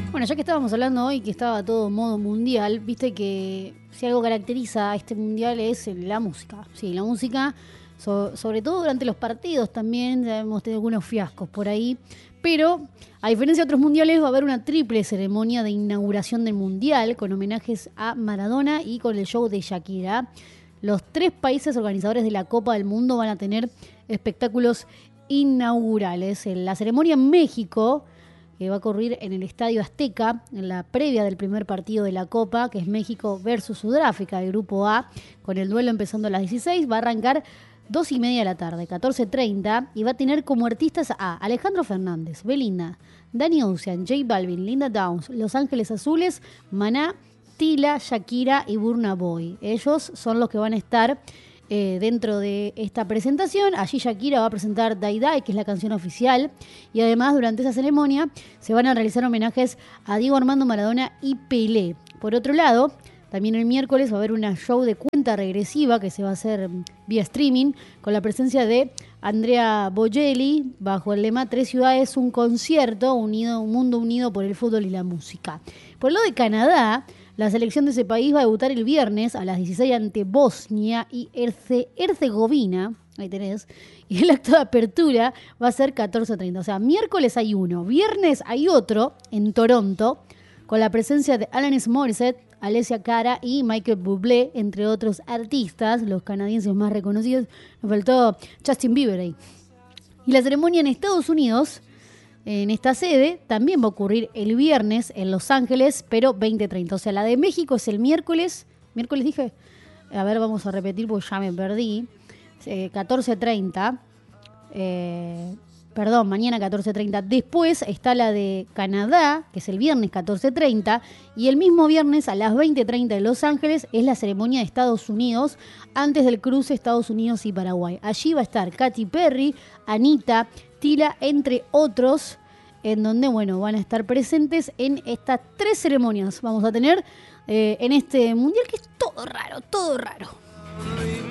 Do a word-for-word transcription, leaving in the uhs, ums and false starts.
Bueno, ya que estábamos hablando hoy que estaba todo modo mundial, viste que si algo caracteriza a este mundial es la música. Sí, la música, so, sobre todo durante los partidos también, ya hemos tenido algunos fiascos por ahí. Pero, a diferencia de otros mundiales, va a haber una triple ceremonia de inauguración del mundial con homenajes a Maradona y con el show de Shakira. Los tres países organizadores de la Copa del Mundo van a tener espectáculos inaugurales. En la ceremonia en México, que va a ocurrir en el Estadio Azteca, en la previa del primer partido de la Copa, que es México versus Sudáfrica, el Grupo A, con el duelo empezando a las dieciséis, va a arrancar dos y media de la tarde, catorce treinta, y va a tener como artistas a Alejandro Fernández, Belinda, Danny Ocean, J Balvin, Linda Downs, Los Ángeles Azules, Maná, Tila, Shakira y Burna Boy. Ellos son los que van a estar Eh, dentro de esta presentación. Allí Shakira va a presentar Dai Dai, que es la canción oficial, y además durante esa ceremonia se van a realizar homenajes a Diego Armando Maradona y Pelé. Por otro lado, también el miércoles va a haber una show de cuenta regresiva que se va a hacer vía streaming con la presencia de Andrea Bocelli bajo el lema Tres ciudades, un concierto, unido, un mundo unido por el fútbol y la música. Por lo de Canadá, la selección de ese país va a debutar el viernes a las dieciséis ante Bosnia y Herce- Herzegovina. Ahí tenés. Y el acto de apertura va a ser catorce treinta. O sea, miércoles hay uno, viernes hay otro en Toronto, con la presencia de Alanis Morissette, Alessia Cara y Michael Bublé, entre otros artistas, los canadienses más reconocidos. Nos faltó Justin Bieber ahí. Y la ceremonia en Estados Unidos, en esta sede, también va a ocurrir el viernes en Los Ángeles, pero veinte treinta. O sea, la de México es el miércoles. ¿Miércoles dije? A ver, vamos a repetir porque ya me perdí. Eh, catorce treinta. Eh, perdón, mañana catorce treinta. Después está la de Canadá, que es el viernes catorce treinta. Y el mismo viernes a las veinte treinta en Los Ángeles es la ceremonia de Estados Unidos, antes del cruce Estados Unidos y Paraguay. Allí va a estar Katy Perry, Anita, Tila, entre otros, en donde, bueno, van a estar presentes en estas tres ceremonias. Vamos a tener eh, en este mundial que es todo raro, todo raro.